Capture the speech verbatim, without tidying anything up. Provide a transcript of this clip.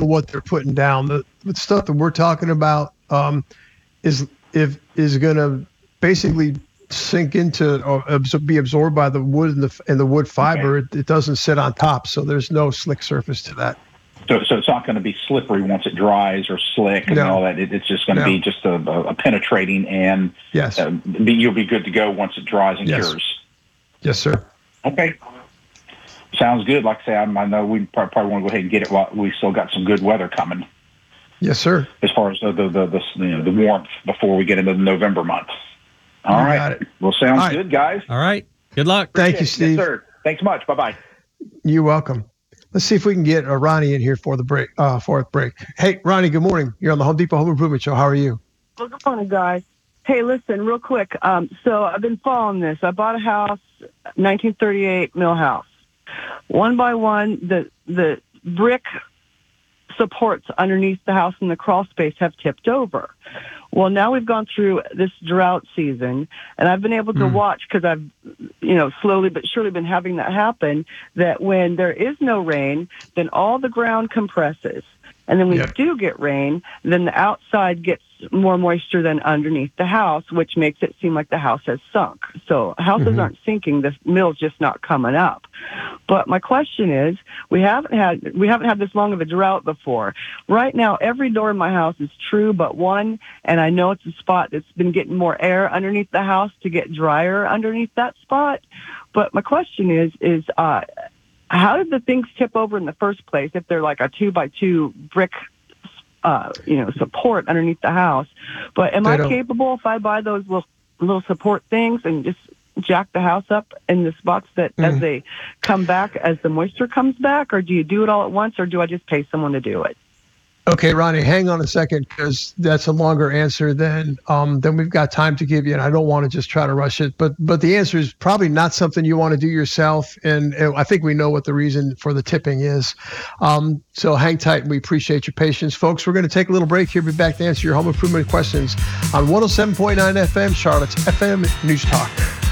know what they're putting down. The, the stuff that we're talking about um, is if is going to basically sink into or absor- be absorbed by the wood and the and the wood fiber. Okay. It, it doesn't sit on top, so there's no slick surface to that. So, so it's not going to be slippery once it dries or slick and no. all that. It, it's just going to no. be just a, a penetrating, and yes, uh, be, you'll be good to go once it dries and yes. cures. Yes, sir. Okay. Sounds good. Like I say, I'm, I know we probably, probably want to go ahead and get it while we still got some good weather coming. Yes, sir. As far as the the the, the, you know, the warmth before we get into the November month. All you right. Got it. Well, sounds right. good, guys. All right. Good luck. Thank you, Steve. Yes, sir. Thanks much. Bye-bye. You're welcome. Let's see if we can get uh, Ronnie in here for the break. Uh, for a break. Hey, Ronnie. Good morning. You're on the Home Depot Home Improvement Show. How are you? Well, good morning, guys. Hey, listen, real quick. Um, so I've been following this. I bought a house, nineteen thirty-eight mill house. One by one, the the brick supports underneath the house and the crawl space have tipped over. Well, now we've gone through this drought season, and I've been able to mm. watch, because I've, you know, slowly but surely been having that happen, that when there is no rain, then all the ground compresses. And then when yep. we do get rain, then the outside gets more moisture than underneath the house, which makes it seem like the house has sunk. So houses mm-hmm. aren't sinking; the mill's just not coming up. But my question is, we haven't had we haven't had this long of a drought before. Right now, every door in my house is true but one, and I know it's a spot that's been getting more air underneath the house to get drier underneath that spot. But my question is, is uh, how did the things tip over in the first place if they're like a two by two brick, uh, you know, support underneath the house? But am they I don't... capable, if I buy those little little support things and just jack the house up in the spots that mm. as they come back, as the moisture comes back, or do you do it all at once, or do I just pay someone to do it? Okay, Ronnie, hang on a second, because that's a longer answer than um, than we've got time to give you, and I don't want to just try to rush it. But but the answer is probably not something you want to do yourself, and, and I think we know what the reason for the tipping is. Um, so hang tight, and we appreciate your patience. Folks, we're going to take a little break here. Be back to answer your home improvement questions on one oh seven point nine F M, Charlotte's F M News Talk.